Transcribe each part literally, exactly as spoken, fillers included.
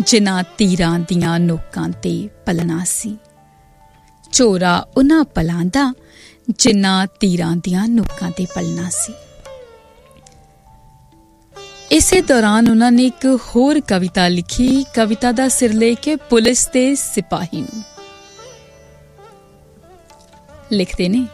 जिन्हां तीरां दियां नोकां ते पलना सी। चोरा उन्हां पलां दा जिन्हां तीरां दियां नोकां ते पलना सी। इसे दौरान उन्होंने एक होर कविता लिखी। कविता दा सिरलेख है पुलिस ते सिपाही नूं। लिखते ने,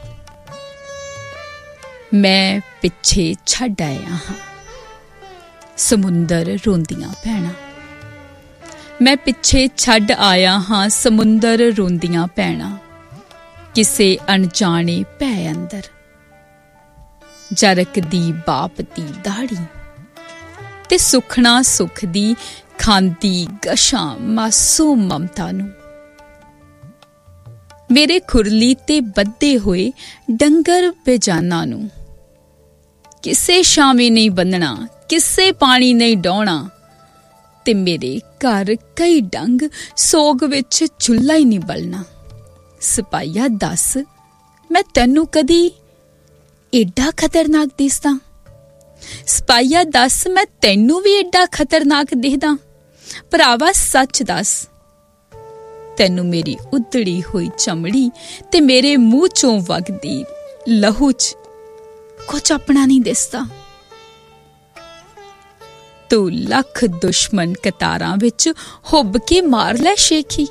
मैं पिछे छड्ड आया हां समुंदर रोंदियां भैणां। मैं पिछे छड्ड आया हां समुंदर रोंदियां भैणां, किसे अनजाने भै अंदर जरक दी बाप दी दाड़ी ते सुखना सुख दी खांदी गशां मासूम ममता नूं। मेरे खुरली ते बद्धे होए डंगर बेजाना नूं किसे छावें नहीं बन्नना, किसे पानी नहीं डौना, ते मेरे घर कई डंग सोग विच चुल्हा ही नहीं बलना। सिपाहिया दस, मैं तैनू कदी एडा खतरनाक दिसदा? सिपाहिया दस, मैं तैनू भी एडा खतरनाक दिखदा? भरावा सच दस, तैनू मेरी उधड़ी हुई चमड़ी ते मेरे मूँह चों वगदी लहू च कुछ अपना नहीं दिसदा? तू लख दुश्मन कतारां विच हुब के मार लै शेखी।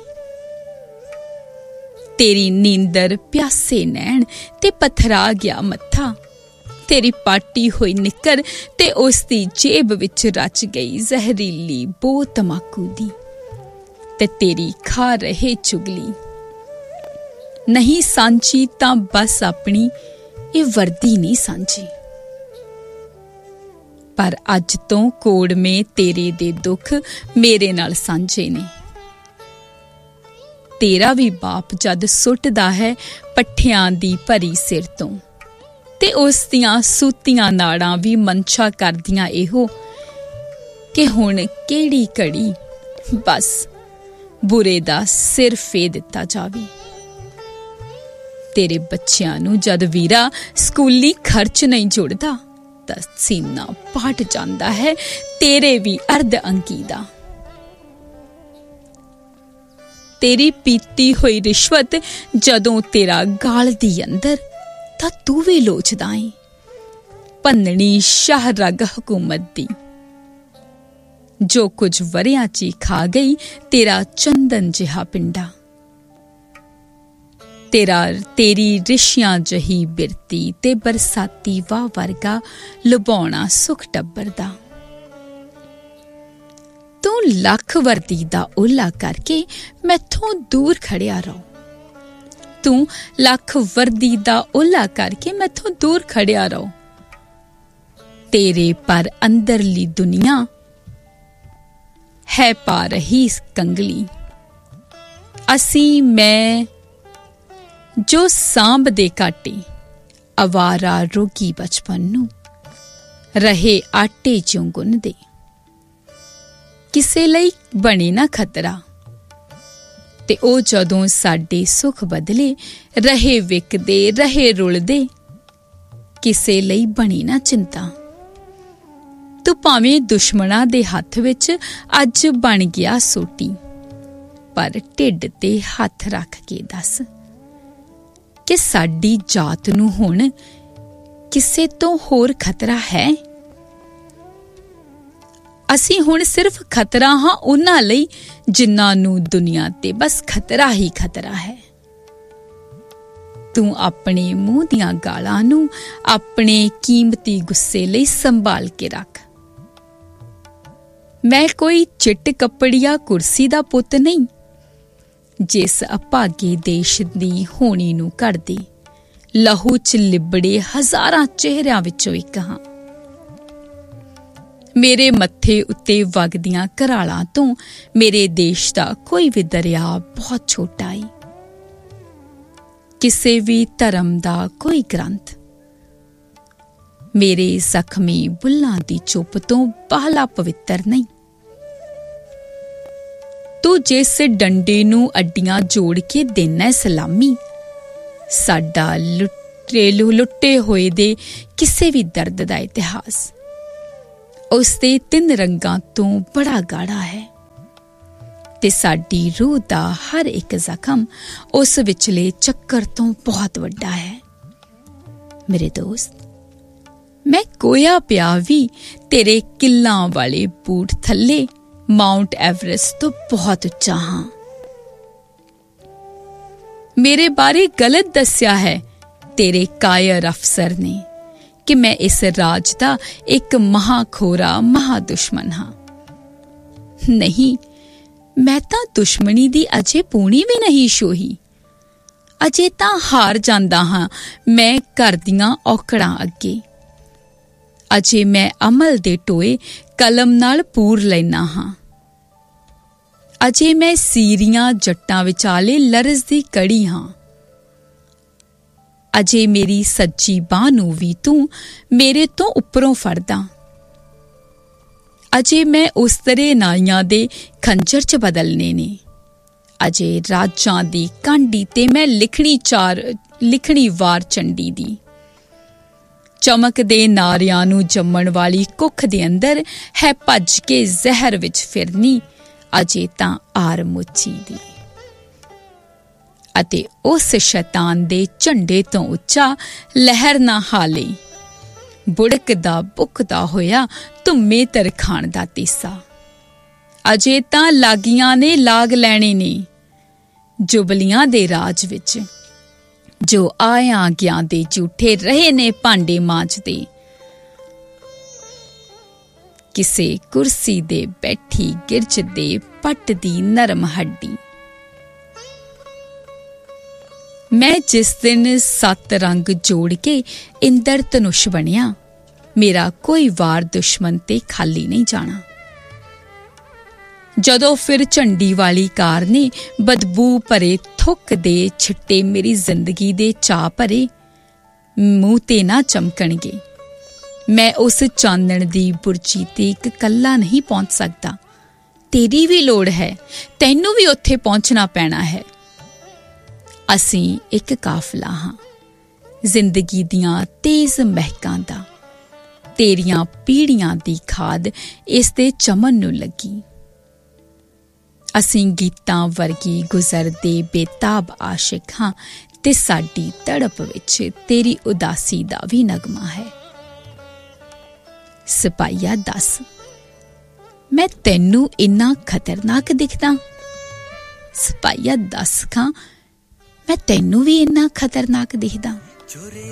तेरी नींदर प्यासे नैन ते पत्थरा गया मत्था। तेरी पाटी हुई निक्कर ते उसदी जेब विच रच गई जहरीली बो तमाकू दी, ते तेरी खा रहे चुगली। नहीं सांझी तां बस अपनी ये वर्दी नहीं सांझी, पर अज तो कोड़ में तेरे दे दुख मेरे नाल सांझे ने। तेरा भी बाप जद सुटदा है पट्ठियां दी भरी सिर तो, ते उस दियां सूतियां नाड़ां भी मंशा करदियां इहो कि हुण केड़ी घड़ी बस बुरे दा सिर फे दिता जावे। तेरे बच्चियां नूं जद वीरा स्कूली खर्च नहीं जुड़दा तां सीना पाट जांदा है तेरे भी अर्ध अंकी दा। तेरी पीती हुई रिश्वत जदों तेरा गालदी अंदर तां तू भी लोचदा ऐ भन्नणी शाह रग हुकूमत दी। जो कुछ वरियां ची खा गई तेरा चंदन जिहा पिंडा। तेरा तेरी रिशियां जही बिरती ते बरसाती वाह वर्गा लुभाउणा सुख टब्बर दा। तू लख वर्दी दा ओला करके मैथों दूर खड़िया रहो। तू लख वर्दी दा ओला करके मैथों दूर खड़िया रहो। तेरे पर अंदरली दुनिया है पा रही कंगली। असी मैं जो सांभ दे काटे अवारा रोगी बचपन नूं रहे आटे चों गुन दे। किसे लई बने ना खतरा ते ओ जदों साडे सुख बदले रहे विकदे रहे रुलदे। किसे लई बनी ना चिंता। तू भावें दुश्मना दे हथ विच अज बन गया सोटी, पर ढिड ते हथ रख के दस कि साडी जात नूं हुण किसे तो होर खतरा है? असी हुण सिर्फ खतरा हां उन्हां लई जिन्हां नूं दुनिया ते बस खतरा ही खतरा है। तू अपने मूँह दियां गालां नूं अपने कीमती गुस्से लई संभाल के रख। मैं कोई चिट कपड़िया कुर्सी दा पुत नहीं जिस अभागे देश दी होनी नूं घड़दी लहू च लिबड़े हजारां चेहरियां विचों इक हां। मेरे मत्थे उत्ते वगदियां घरालां तो मेरे देश दा कोई भी दरिया बहुत छोटा है। किसे भी धर्म दा कोई ग्रंथ मेरे जख्मी बुल्लां दी चुप तो बाहला पवित्र नहीं। तू जिस डंडे नूं अड्डियां जोड़ के देना सलामी साडा लुटे लुटे होए दे किसे भी दर्द दा इतिहास उसदे तिन रंगां तो बड़ा गाढ़ा है। ਤੇ ਸਾਡੀ ਰੂਹ ਦਾ ਹਰ ਇੱਕ ਜ਼ਖਮ ਉਸ ਵਿਚਲੇ ਚੱਕਰ ਤੋਂ ਬਹੁਤ ਵੱਡਾ ਹੈ। ਮੇਰੇ ਦੋਸਤ, ਮੈਂ ਕੋਇਆ ਪਿਆ ਵੀ ਤੇਰੇ ਕਿੱਲਾਂ ਵਾਲੇ ਬੂਟ ਥੱਲੇ ਮਾਊਂਟ ਐਵਰੈਸਟ ਤੋਂ ਬਹੁਤ ਉੱਚਾ ਹਾਂ। ਮੇਰੇ ਬਾਰੇ ਗਲਤ ਦੱਸਿਆ ਹੈ ਤੇਰੇ ਕਾਇਰ ਅਫਸਰ ਨੇ ਕਿ ਮੈਂ ਇਸ ਰਾਜ ਦਾ ਇੱਕ ਮਹਾਖੋਰਾ ਮਹਾ ਦੁਸ਼ਮਣ ਹਾਂ। ਨਹੀਂ, ਮੈਂ ਤਾਂ ਦੁਸ਼ਮਣੀ ਦੀ ਅਜੇ ਪੂਣੀ ਵੀ ਨਹੀਂ ਛੋਹੀ। ਅਜੇ ਤਾਂ ਹਾਰ ਜਾਂਦਾ ਹਾਂ ਮੈਂ ਘਰ ਦੀਆਂ ਔਕੜਾਂ ਅੱਗੇ। ਅਜੇ ਮੈਂ ਅਮਲ ਦੇ ਟੋਏ ਕਲਮ ਨਾਲ ਪੂਰ ਲੈਣਾ ਹਾਂ। ਅਜੇ ਮੈਂ ਸੀਰੀਆਂ ਜੱਟਾਂ ਵਿਚਾਲੇ ਲਰਜ਼ ਦੀ ਕੜੀ ਹਾਂ। ਅਜੇ ਮੇਰੀ ਸੱਜੀ ਬਾਂਹ ਨੂੰ ਵੀ ਤੂੰ ਮੇਰੇ ਤੋਂ ਉੱਪਰੋਂ ਫੜਦਾ। ਅਜੇ ਮੈਂ ਉਸ ਤਰੇ ਨਾਈਆਂ ਦੇ ਖੰਜਰ 'ਚ ਬਦਲਨੇ ਨੇ। ਅਜੇ ਰਾਜਾਂ ਦੀ ਕਾਂਢੀ ਤੇ ਮੈਂ ਲਿਖਣੀ ਚਾਰ ਲਿਖਣੀ ਵਾਰ ਚੰਡੀ ਦੀ। ਚਮਕ ਦੇ ਨਾਰਿਆਂ ਨੂੰ ਜੰਮਣ ਵਾਲੀ ਕੁੱਖ ਦੇ ਅੰਦਰ ਹੈ ਭੱਜ ਕੇ ਜ਼ਹਿਰ ਵਿੱਚ ਫਿਰਨੀ ਅਜੇ ਤਾਂ ਆਰ ਮੁੱਚੀ ਦੀ। ਅਤੇ ਉਸ ਸ਼ੈਤਾਨ ਦੇ ਝੰਡੇ ਤੋਂ ਉੱਚਾ ਲਹਿਰ ਨਾ ਹਾਲੇ ਬੁੜਕਦਾ ਬੁਕਦਾ ਹੋਇਆ ਧੁੰਮੇ ਤਰਖਾਣ ਦਾ ਤੀਸਾ। ਅਜੇ ਤਾਂ ਲਾਗੀਆਂ ਨੇ ਲਾਗ ਲੈਣੇ ਨੇ ਜੁਬਲੀਆਂ ਦੇ ਰਾਜ ਵਿੱਚ, ਜੋ ਆਇਆਂ ਗਿਆਂ ਦੇ ਝੂਠੇ ਰਹੇ ਨੇ ਭਾਂਡੇ ਮਾਂਜਦੇ। ਕਿਸੇ ਕੁਰਸੀ ਦੇ ਬੈਠੀ ਗਿਰਜ ਦੇ ਪੱਟ ਦੀ ਨਰਮ ਹੱਡੀ। ਮੈਂ ਜਿਸ ਦਿਨ ਸੱਤ ਰੰਗ ਜੋੜ ਕੇ ਇੰਦਰ ਧਨੁਸ਼ ਬਣਿਆ, ਮੇਰਾ ਕੋਈ ਵਾਰ ਦੁਸ਼ਮਣ ਤੇ ਖਾਲੀ ਨਹੀਂ ਜਾਣਾ। ਜਦੋਂ ਫਿਰ ਝੰਡੀ ਵਾਲੀ ਕਾਰ ਨੇ ਬਦਬੂ ਭਰੇ ਥੁੱਕ ਦੇ ਛਿੱਟੇ ਮੇਰੀ ਜ਼ਿੰਦਗੀ ਦੇ ਚਾਅ ਭਰੇ, ਮੂੰਹ ਤੇ ਨਾ ਚਮਕਣਗੇ। ਮੈਂ ਉਸ ਚਾਨਣ ਦੀ ਬੁਰਜੀ ਤੇ ਇੱਕ ਕੱਲਾ ਨਹੀਂ ਪਹੁੰਚ ਸਕਦਾ। ਤੇਰੀ ਵੀ ਲੋੜ ਹੈ, ਤੈਨੂੰ ਵੀ ਉੱਥੇ ਪਹੁੰਚਣਾ ਪੈਣਾ ਹੈ। ਅਸੀਂ ਇੱਕ ਕਾਫਲਾ ਹਾਂ ਜ਼ਿੰਦਗੀ ਦੀਆਂ ਤੇਜ਼ ਮਹਿਕਾਂ ਦਾ। ਤੇਰੀਆਂ ਪੀੜ੍ਹੀਆਂ ਦੀ ਖਾਦ ਇਸ ਦੇ ਚਮਨ ਨੂੰ ਲੱਗੀ। ਅਸੀਂ ਗੀਤਾਂ ਵਰਗੀ ਗੁਜ਼ਰਦੇ ਬੇਤਾਬ ਆਸ਼ਿਕ ਹਾਂ ਤੇ ਸਾਡੀ ਤੜਪ ਵਿੱਚ ਤੇਰੀ ਉਦਾਸੀ ਦਾ ਵੀ ਨਗਮਾ ਹੈ। ਸਿਪਾਹੀਆ ਦੱਸ, ਮੈਂ ਤੈਨੂੰ ਇੰਨਾ ਖਤਰਨਾਕ ਦਿਖਦਾ? ਸਿਪਾਹੀਆ ਦੱਸ ਖਾਂ, ਮੈਂ ਤੈਨੂੰ ਵੀ ਇੰਨਾ ਖਤਰਨਾਕ ਦਿਖਦਾ?